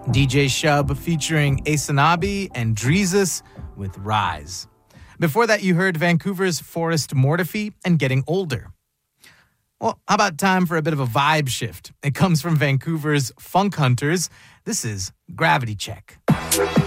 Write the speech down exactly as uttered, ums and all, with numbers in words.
D J Shub featuring Asanabi and Dreezus with Rise. Before that, you heard Vancouver's Forrest Mortefi and Getting Older. Well, how about time for a bit of a vibe shift? It comes from Vancouver's Funk Hunters. This is Gravity Check.